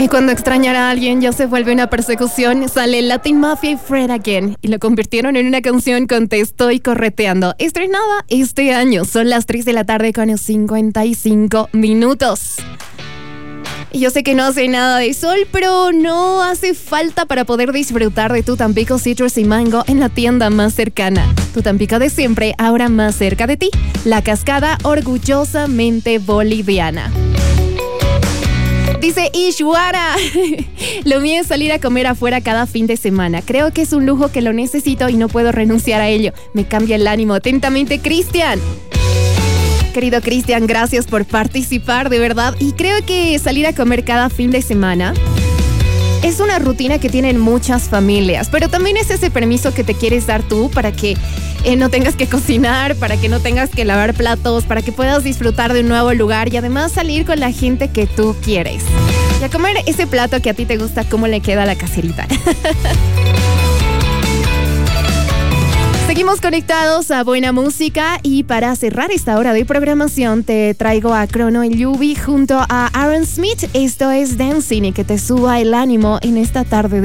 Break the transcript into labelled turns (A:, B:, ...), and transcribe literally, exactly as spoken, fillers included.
A: Y cuando extrañar a alguien ya se vuelve una persecución, sale Latin Mafia y Fred Again y lo convirtieron en una canción con Te Estoy Correteando. Estrenada este año, son las tres de la tarde con cincuenta y cinco minutos. Y yo sé que no hace nada de sol, pero no hace falta para poder disfrutar de tu Tampico Citrus y Mango en la tienda más cercana. Tu Tampico de siempre, ahora más cerca de ti. La Cascada, orgullosamente boliviana. Dice Ishwara, lo mío es salir a comer afuera cada fin de semana. Creo que es un lujo que lo necesito y no puedo renunciar a ello. Me cambia el ánimo. Atentamente, Cristian. Querido Cristian, gracias por participar, de verdad. Y creo que salir a comer cada fin de semana es una rutina que tienen muchas familias, pero también es ese permiso que te quieres dar tú para que eh, no tengas que cocinar, para que no tengas que lavar platos, para que puedas disfrutar de un nuevo lugar y además salir con la gente que tú quieres. Y a comer ese plato que a ti te gusta, cómo le queda a la caserita. Seguimos conectados a buena música y para cerrar esta hora de programación te traigo a Chrono y Yubi junto a Aaron Smith. Esto es Dancing y que te suba el ánimo en esta tarde de